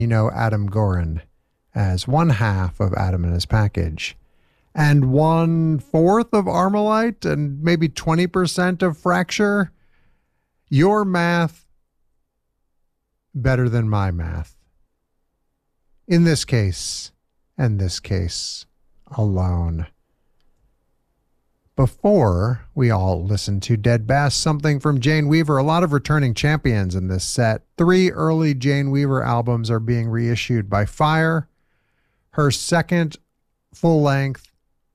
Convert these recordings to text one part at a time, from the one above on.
Adam Gorin as one half of Adam and his package, and 1/4 of Armalite, and maybe 20% of Fracture. Your math better than my math. In this case, and this case alone. Before we all listen to Dead Bass, something from Jane Weaver. A lot of returning champions in this set. 3 early Jane Weaver albums are being reissued by Fire. Her second full-length,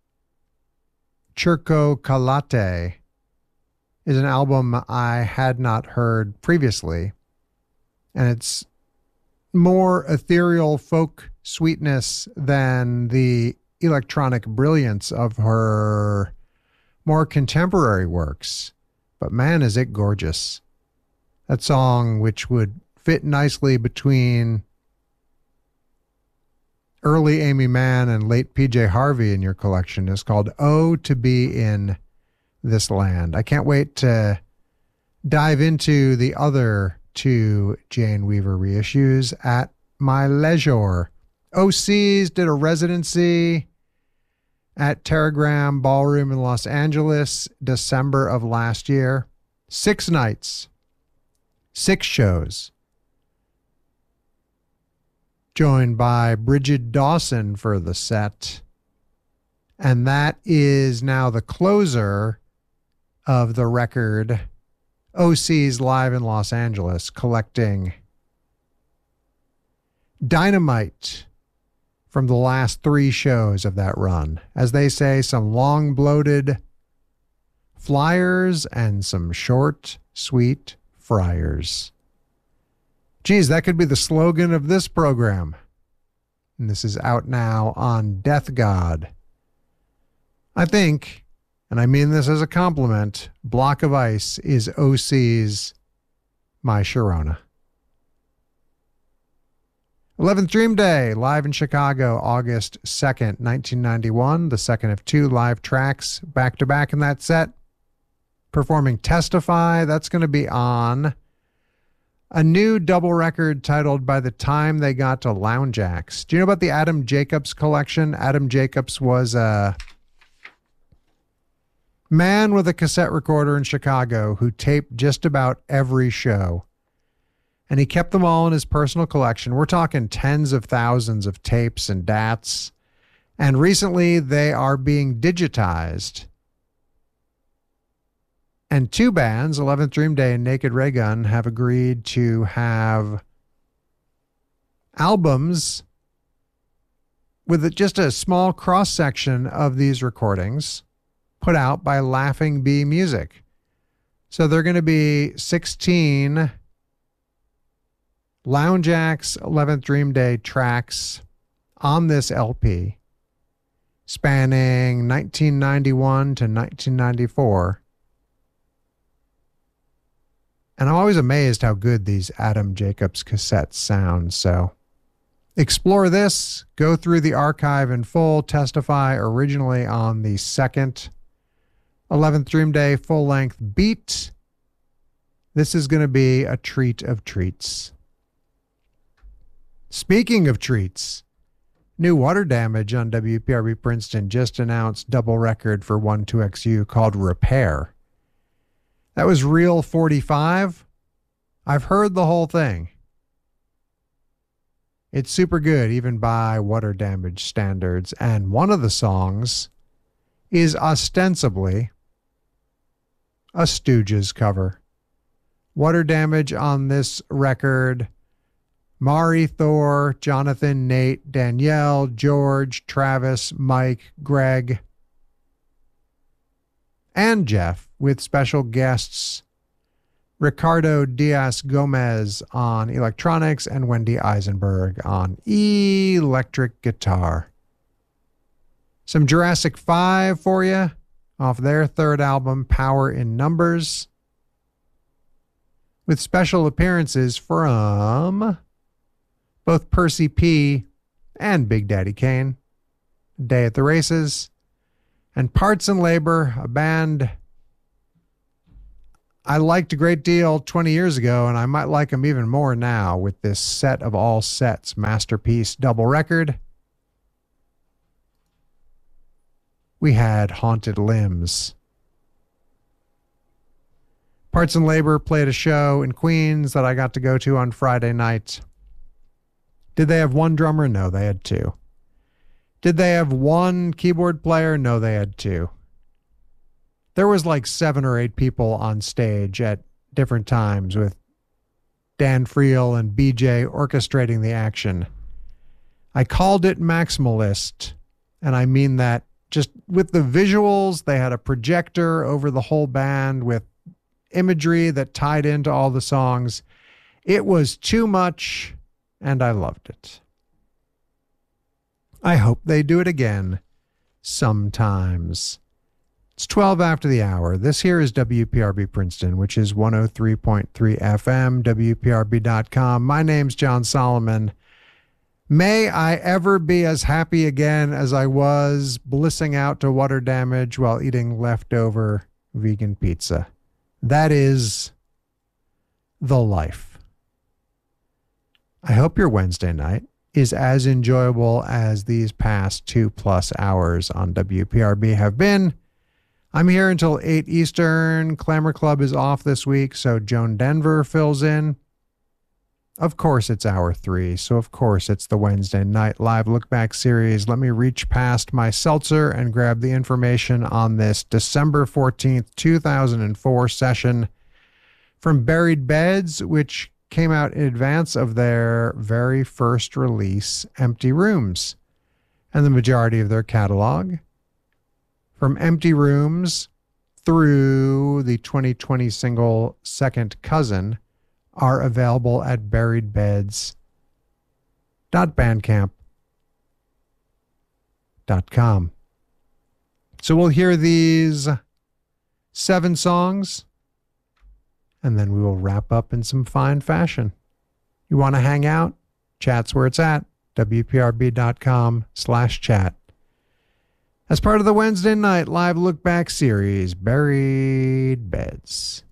Circo Calate, is an album I had not heard previously. And it's more ethereal folk sweetness than the electronic brilliance of her more contemporary works, but man, is it gorgeous. That song, which would fit nicely between early Amy Mann and late PJ Harvey in your collection, is called Oh, to Be in This Land. I can't wait to dive into the other 2 Jane Weaver reissues at my leisure. OCs did a residency at Teragram Ballroom in Los Angeles, December of last year. 6 nights, 6 shows. Joined by Bridget Dawson for the set. And that is now the closer of the record, OCs Live in Los Angeles, collecting Dynamite from the last 3 shows of that run. As they say, some long bloated flyers and some short, sweet friars. Geez, that could be the slogan of this program. And this is out now on Death God. I think, and I mean this as a compliment, Block of Ice is OC's My Sharona. 11th Dream Day, live in Chicago, August 2nd, 1991. The second of 2 live tracks back-to-back in that set. Performing Testify, that's going to be on a new double record titled By the Time They Got to Lounge Acts. Do you know about the Adam Jacobs collection? Adam Jacobs was a man with a cassette recorder in Chicago who taped just about every show. And he kept them all in his personal collection. We're talking tens of thousands of tapes and DATs. And recently they are being digitized. And 2 bands, 11th Dream Day and Naked Raygun, have agreed to have albums with just a small cross-section of these recordings put out by Laughing Bee Music. So they're going to be 16 Lounge Acts 11th Dream Day tracks on this LP, spanning 1991 to 1994. And I'm always amazed how good these Adam Jacobs cassettes sound. So explore this, go through the archive in full. Testify originally on the second 11th Dream Day full-length Beat. This is going to be a treat of treats. Speaking of treats, new Water Damage on WPRB Princeton just announced double record for 12XU called Repair. That was Reel 45. I've heard the whole thing. It's super good, even by Water Damage standards. And one of the songs is ostensibly a Stooges cover. Water Damage on this record: Mari, Thor, Jonathan, Nate, Danielle, George, Travis, Mike, Greg, and Jeff, with special guests Ricardo Diaz Gomez on electronics and Wendy Eisenberg on electric guitar. Some Jurassic 5 for you off their third album, Power in Numbers, with special appearances from both Percy P. and Big Daddy Kane, Day at the Races, and Parts and Labor, a band I liked a great deal 20 years ago, and I might like them even more now with this set of all sets masterpiece double record. We had Haunted Limbs. Parts and Labor played a show in Queens that I got to go to on Friday night. Did they have one drummer? No, they had two. Did they have one keyboard player? No, they had two. There was like 7 or 8 people on stage at different times with Dan Friel and BJ orchestrating the action. I called it maximalist, and I mean that just with the visuals. They had a projector over the whole band with imagery that tied into all the songs. It was too much, and I loved it. I hope they do it again sometimes. It's 12 after the hour. This here is WPRB Princeton, which is 103.3 FM, WPRB.com. My name's John Solomon. May I ever be as happy again as I was blissing out to water damage while eating leftover vegan pizza. That is the life. I hope your Wednesday night is as enjoyable as these past 2+ hours on WPRB have been. I'm here until 8 Eastern. Clamor Club is off this week, so Joan Denver fills in. Of course, it's hour 3, so of course it's the Wednesday night live look back series. Let me reach past my seltzer and grab the information on this December 14th, 2004 session from Buried Beds, which came out in advance of their very first release, Empty Rooms, and the majority of their catalog. From Empty Rooms through the 2020 single Second Cousin are available at buriedbeds.bandcamp.com. So we'll hear these 7 songs, and then we will wrap up in some fine fashion. You want to hang out? Chat's where it's at, wprb.com/chat. As part of the Wednesday night live look back series, Buried Beds.